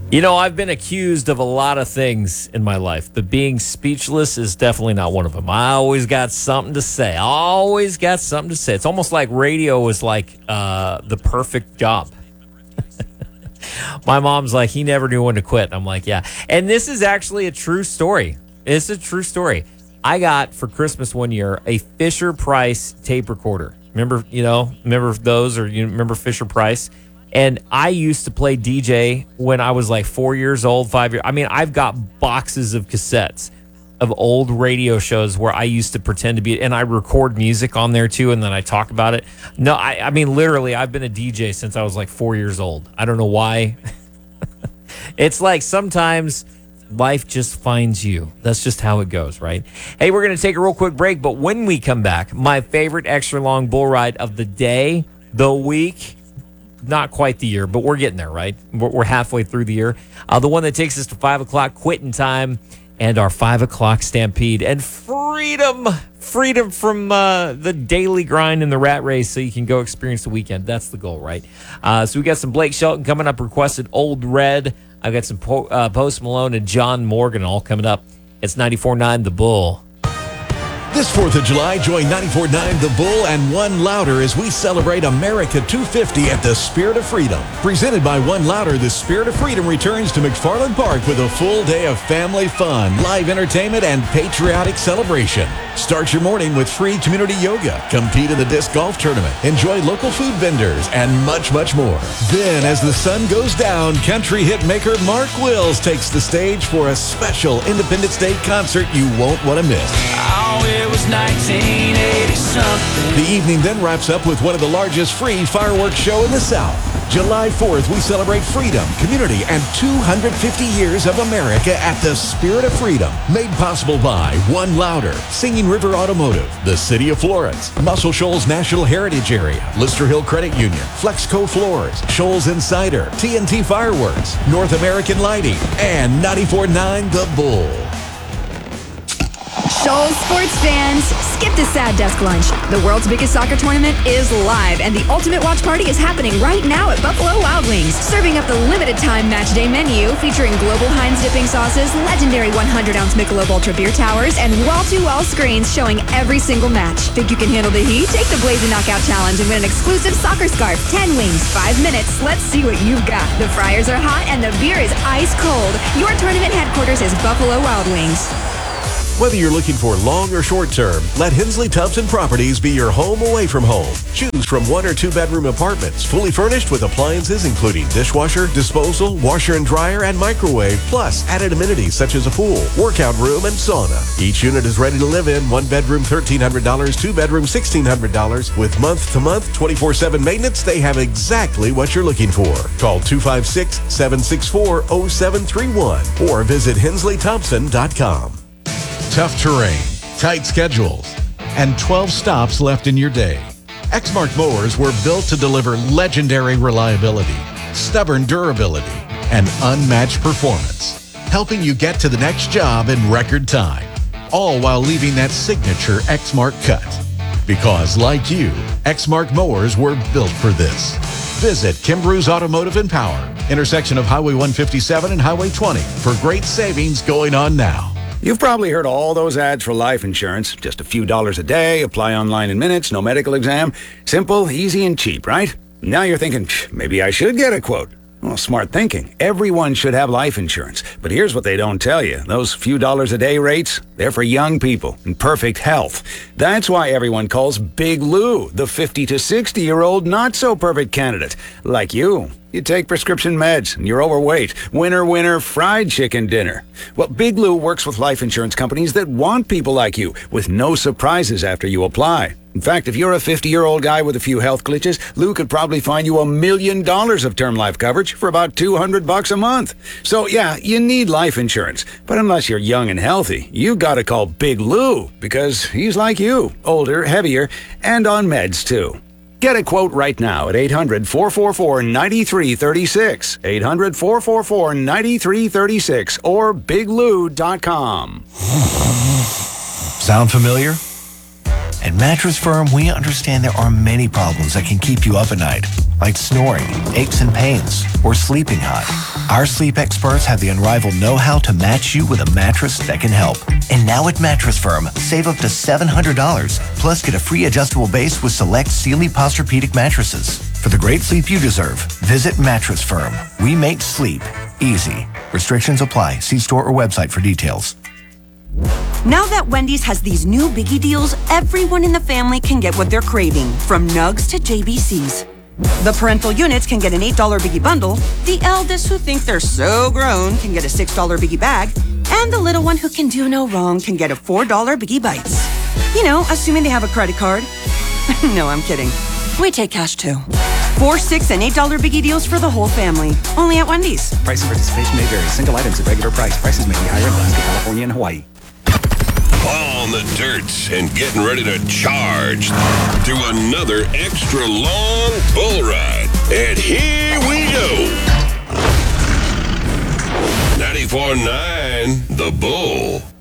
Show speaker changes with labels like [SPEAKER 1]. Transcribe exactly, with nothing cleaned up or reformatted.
[SPEAKER 1] You know, I've been accused of a lot of things in my life, but being speechless is definitely not one of them. I always got something to say. I always got something to say. It's almost like radio was like uh, the perfect job. My mom's like, he never knew when to quit. I'm like, yeah. And this is actually a true story. It's a true story. I got for Christmas one year a Fisher Price tape recorder. Remember, you know, remember those, or you remember Fisher Price? And I used to play D J when I was like four years old, five years. I mean, I've got boxes of cassettes of old radio shows where I used to pretend to be, and I record music on there too, and then I talk about it. No, I, I mean, literally, I've been a D J since I was like four years old. I don't know why. It's like sometimes life just finds you. That's just how it goes, right? Hey, we're going to take a real quick break, but when we come back, my favorite extra long bull ride of the day, the week, not quite the year, but we're getting there, right? We're, we're halfway through the year. Uh, the one that takes us to five o'clock quitting time and our five o'clock stampede and freedom, freedom from uh, the daily grind and the rat race so you can go experience the weekend. That's the goal, right? Uh, so we got some Blake Shelton coming up, requested Old Red. I've got some po- uh, Post Malone and John Morgan all coming up. It's ninety-four point nine The Bull.
[SPEAKER 2] This fourth of July, join ninety-four point nine The Bull and One Louder as we celebrate America two fifty at the Spirit of Freedom. Presented by One Louder, the Spirit of Freedom returns to McFarland Park with a full day of family fun, live entertainment, and patriotic celebration. Start your morning with free community yoga, compete in the disc golf tournament, enjoy local food vendors, and much, much more. Then, as the sun goes down, country hit maker Mark Wills takes the stage for a special Independence Day concert you won't want to miss.
[SPEAKER 3] Oh, it was nineteen eighty something.
[SPEAKER 2] The evening then wraps up with one of the largest free fireworks show in the South. July fourth, we celebrate freedom, community, and two hundred fifty years of America at the Spirit of Freedom. Made possible by One Louder, Singing River Automotive, the City of Florence, Muscle Shoals National Heritage Area, Lister Hill Credit Union, Flexco Floors, Shoals Insider, T N T Fireworks, North American Lighting, and ninety-four point nine The Bull.
[SPEAKER 4] Shoals sports fans, skip the sad desk lunch. The world's biggest soccer tournament is live, and the ultimate watch party is happening right now at Buffalo Wild Wings. Serving up the limited time match day menu featuring global Heinz dipping sauces, legendary one hundred ounce Michelob Ultra beer towers, and wall-to-wall screens showing every single match. Think you can handle the heat? Take the Blazing Knockout Challenge and win an exclusive soccer scarf. ten wings, five minutes. Let's see what you've got. The fryers are hot and the beer is ice cold. Your tournament headquarters is Buffalo Wild Wings.
[SPEAKER 2] Whether you're looking for long or short term, let Hensley Thompson Properties be your home away from home. Choose from one or two bedroom apartments, fully furnished with appliances including dishwasher, disposal, washer and dryer, and microwave, plus added amenities such as a pool, workout room, and sauna. Each unit is ready to live in. One bedroom, thirteen hundred dollars, two bedroom, sixteen hundred dollars. With month-to-month, twenty-four seven maintenance, they have exactly what you're looking for. Call two five six, seven six four, zero seven three one or visit hensley thompson dot com. Tough terrain, tight schedules, and twelve stops left in your day. Exmark mowers were built to deliver legendary reliability, stubborn durability, and unmatched performance, helping you get to the next job in record time, all while leaving that signature Exmark cut. Because like you, Exmark mowers were built for this. Visit Kimbrough's Automotive and Power, intersection of Highway one fifty-seven and Highway twenty, for great savings going on now.
[SPEAKER 5] You've probably heard all those ads for life insurance. Just a few dollars a day, apply online in minutes, no medical exam. Simple, easy, and cheap, right? Now you're thinking, maybe I should get a quote. Well, smart thinking. Everyone should have life insurance. But here's what they don't tell you. Those few dollars a day rates, they're for young people in perfect health. That's why everyone calls Big Lou the fifty to sixty-year-old not-so-perfect candidate. Like you. You take prescription meds, and you're overweight. Winner, winner, fried chicken dinner. Well, Big Lou works with life insurance companies that want people like you, with no surprises after you apply. In fact, if you're a fifty-year-old guy with a few health glitches, Lou could probably find you a million dollars of term life coverage for about two hundred bucks a month. So, yeah, you need life insurance. But unless you're young and healthy, you gotta call Big Lou, because he's like you, older, heavier, and on meds, too. Get a quote right now at eight hundred, four four four, nine three three six, eight hundred, four four four, nine three three six, or big lou dot com.
[SPEAKER 6] Sound familiar? At Mattress Firm, we understand there are many problems that can keep you up at night, like snoring, aches and pains, or sleeping hot. Our sleep experts have the unrivaled know-how to match you with a mattress that can help. And now at Mattress Firm, save up to seven hundred dollars. Plus, get a free adjustable base with select Sealy Posturepedic mattresses. For the great sleep you deserve, visit Mattress Firm. We make sleep easy. Restrictions apply. See store or website for details.
[SPEAKER 7] Now that Wendy's has these new biggie deals, everyone in the family can get what they're craving, from nugs to J B Cs. The parental units can get an eight dollar biggie bundle, the eldest who think they're so grown can get a six dollar biggie bag, and the little one who can do no wrong can get a four dollar biggie bites. You know, assuming they have a credit card. No, I'm kidding. We take cash too. Four, six, and eight dollar biggie deals for the whole family. Only at Wendy's.
[SPEAKER 8] Price and participation may vary. Single items at regular price. Prices may be higher in Alaska, California, and Hawaii.
[SPEAKER 9] On the dirt and getting ready to charge through another extra long bull ride. And here we go. ninety-four point nine The Bull.